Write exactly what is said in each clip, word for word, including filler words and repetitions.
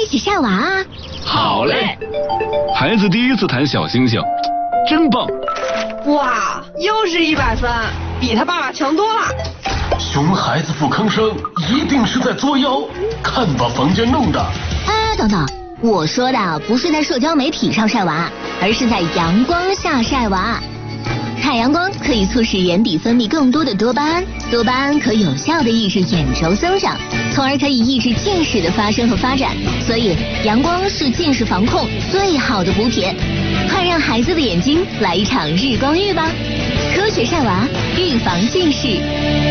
始晒娃啊！ 好嘞。孩子第一次弹小星星，真棒！ 哇，又是一百分，比他爸爸强多了。 熊孩子不吭声，一定是在作妖，看把房间弄的。 哎，等等，我说的不是在社交媒体上晒娃，而是在阳光下晒娃。太阳光可以促使眼底分泌更多的多巴胺，多巴胺可有效地抑制眼轴增长，从而可以抑制近视的发生和发展。所以，阳光是近视防控最好的补铁。快让孩子的眼睛来一场日光浴吧！科学晒娃，预防近视。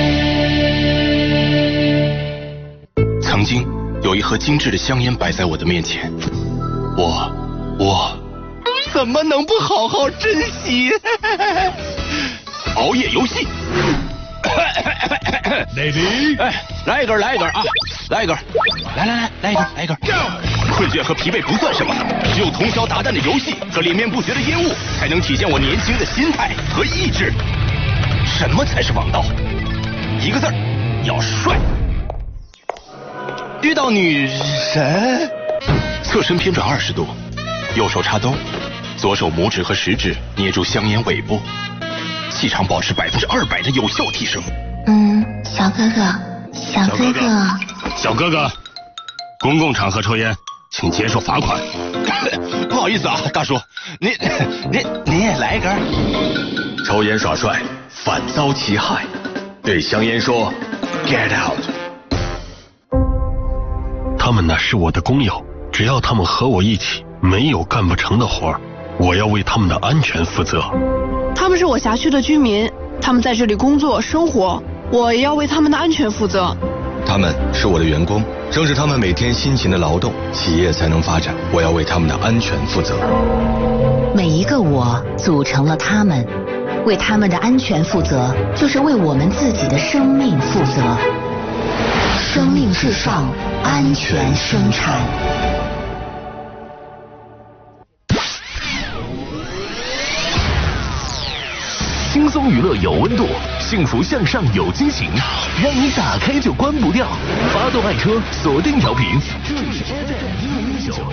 曾经有一盒精致的香烟摆在我的面前，我我怎么能不好好珍惜？熬夜游戏，Lady， 哎，来一根，来一根啊，来一根，来来来，来一根，来一根。困倦和疲惫不算什么，只有通宵达旦的游戏和连绵不绝的烟雾，才能体现我年轻的心态和意志。什么才是王道？一个字儿，要帅。遇到女神，侧身偏转二十度，右手插兜，左手拇指和食指捏住香烟尾部，气场保持百分之二百的有效提升。 嗯，小哥哥，小哥哥， 小哥哥，公共场合抽烟，请接受罚款。不好意思啊，大叔，您您您也来一根。抽烟耍帅，反遭其害。对香烟说 ，Get out。 他们乃是我的工友，只要他们和我一起，没有干不成的活儿。我要为他们的安全负责。 他们是我辖区的居民，他们在这里工作生活，我也要为他们的安全负责。 他们是我的员工，正是他们每天辛勤的劳动，企业才能发展。我要为他们的安全负责。 每一个我组成了他们，为他们的安全负责，就是为我们自己的生命负责。生命至上，安全生产。 轻松娱乐有温度，幸福向上有激情，让你打开就关不掉。发动爱车，锁定调频，这里是 F M 一零一九。